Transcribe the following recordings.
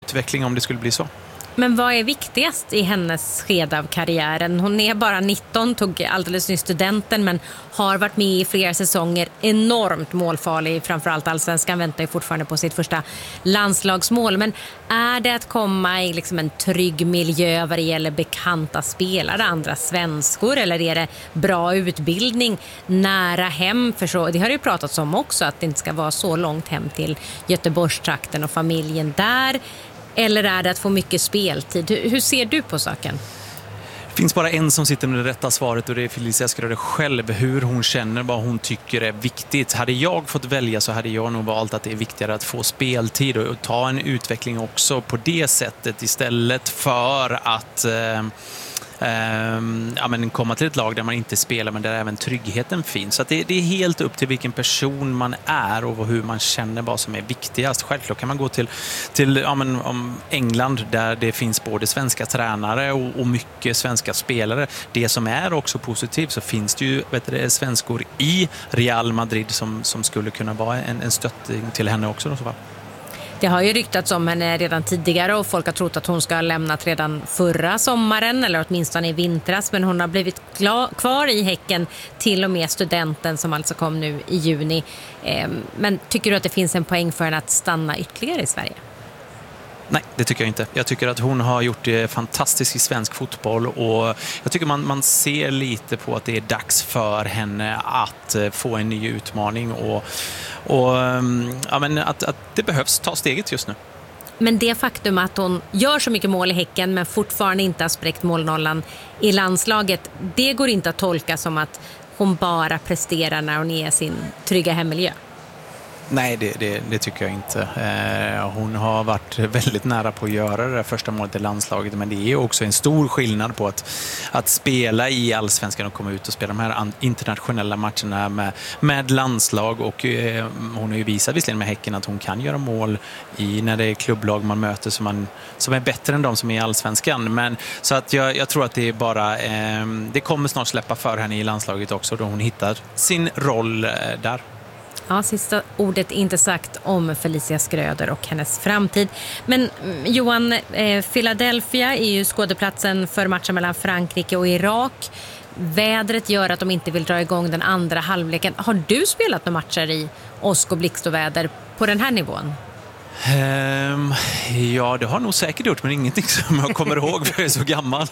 utveckling om det skulle bli så. Men vad är viktigast i hennes skede av karriären? Hon är bara 19, tog alldeles nyss studenten, men har varit med i flera säsonger. Enormt målfarlig, framförallt allsvenskan, väntar ju fortfarande på sitt första landslagsmål. Men är det att komma i liksom en trygg miljö vad det gäller bekanta spelare, andra svenskor, eller är det bra utbildning nära hem? För så, det har ju pratats om också, att det inte ska vara så långt hem till Göteborgstrakten och familjen där. Eller är det att få mycket speltid? Hur ser du på saken? Det finns bara en som sitter med det rätta svaret, och det är Felicia Schröder själv. Hur hon känner, vad hon tycker är viktigt. Hade jag fått välja så hade jag nog valt att det är viktigare att få speltid och ta en utveckling också på det sättet, istället för att komma till ett lag där man inte spelar men där även tryggheten finns. Så att det är helt upp till vilken person man är och hur man känner vad som är viktigast. Självklart kan man gå till England där det finns både svenska tränare och mycket svenska spelare. Det som är också positivt, så finns det ju svenskor i Real Madrid som skulle kunna vara en stöttning till henne också. Så. Det har ju ryktats om henne redan tidigare och folk har trott att hon ska ha lämnat redan förra sommaren eller åtminstone i vintras, men hon har blivit kvar i Häcken till och med studenten som alltså kom nu i juni. Men tycker du att det finns en poäng för henne att stanna ytterligare i Sverige? Nej, det tycker jag inte. Jag tycker att hon har gjort det fantastiskt i svensk fotboll, och jag tycker man ser lite på att det är dags för henne att få en ny utmaning och att det behövs ta steget just nu. Men det faktum att hon gör så mycket mål i Häcken men fortfarande inte har spräckt målnollan i landslaget, det går inte att tolka som att hon bara presterar när hon är i sin trygga hemmiljö. Nej, det tycker jag inte. Hon har varit väldigt nära på att göra det första målet i landslaget, men det är också en stor skillnad på att spela i allsvenskan och komma ut och spela de här internationella matcherna med landslag, och hon har ju visat visserligen med Häcken att hon kan göra mål när det är klubblag man möter som är bättre än de som är i allsvenskan. Men så att jag tror att det är bara det kommer snart släppa för henne i landslaget också, då hon hittar sin roll där. Ja, sista ordet inte sagt om Felicia Schröder och hennes framtid. Men Johan, Philadelphia är ju skådeplatsen för matchen mellan Frankrike och Irak. Vädret gör att de inte vill dra igång den andra halvleken. Har du spelat med matcher i åsk och blixt och väder på den här nivån? Ja, det har nog säkert gjort, men ingenting som jag kommer ihåg för jag är så gammal.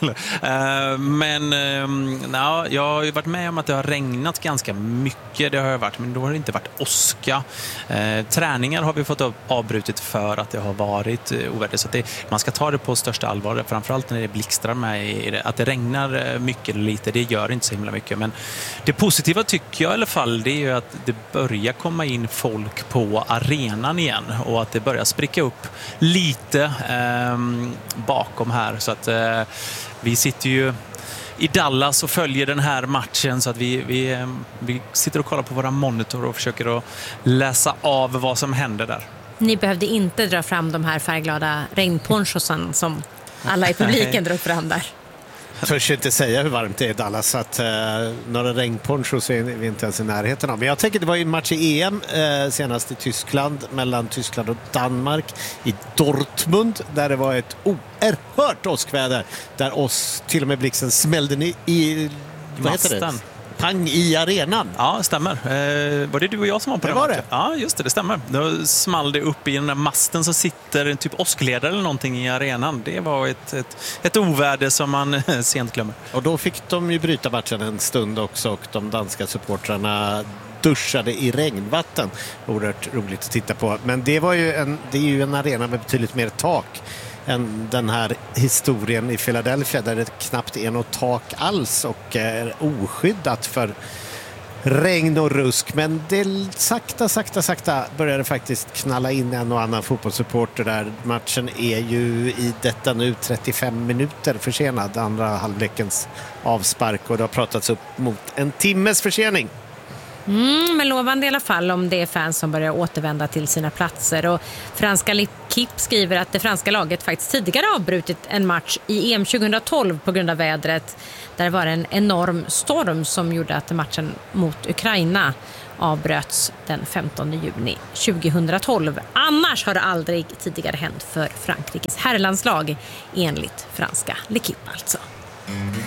Jag har ju varit med om att det har regnat ganska mycket, det har jag varit, men då har det inte varit åska. Träningar har vi fått avbrutit för att det har varit oväder, så att man ska ta det på största allvar, framförallt när det blixtrar med att det regnar mycket eller lite, det gör inte så himla mycket. Men det positiva tycker jag i alla fall, det är ju att det börjar komma in folk på arenan igen och att det börjar spricka upp lite bakom här, så att vi sitter ju i Dallas och följer den här matchen, så att vi sitter och kollar på våra monitorer och försöker att läsa av vad som händer där. Ni behövde inte dra fram de här färgglada regnponchosen som alla i publiken drog fram där. Jag törs inte säga hur varmt det är i Dallas, så att några regnponchos är vi inte ens i närheten av. Men jag tänker det var en match i EM senast i Tyskland, mellan Tyskland och Danmark i Dortmund, där det var ett oerhört åskväder, där till och med blixten smällde i vad heter det? Pang i arenan. Ja, stämmer. Var det du och jag som var på det? Var det? Ja, just det stämmer. Då small det upp i den där masten så sitter en typ åskledare eller någonting i arenan. Det var ett oväder som man sent glömmer. Och då fick de ju bryta matchen en stund också, och de danska supportrarna duschade i regnvatten. Oerhört roligt att titta på. Men det är ju en arena med betydligt mer tak än den här historien i Philadelphia, där det knappt är något tak alls och är oskyddat för regn och rusk. Men det sakta börjar det faktiskt knalla in en och annan fotbollssupporter där. Matchen är ju i detta nu 35 minuter försenad, andra halvlekens avspark, och det har pratats upp mot en timmes försening. Men lovande i alla fall om det är fans som börjar återvända till sina platser. Och franska L'Équipe skriver att det franska laget faktiskt tidigare avbrutit en match i EM 2012 på grund av vädret. Där var det en enorm storm som gjorde att matchen mot Ukraina avbröts den 15 juni 2012. Annars har det aldrig tidigare hänt för Frankrikes herrlandslag, enligt franska L'Équipe alltså.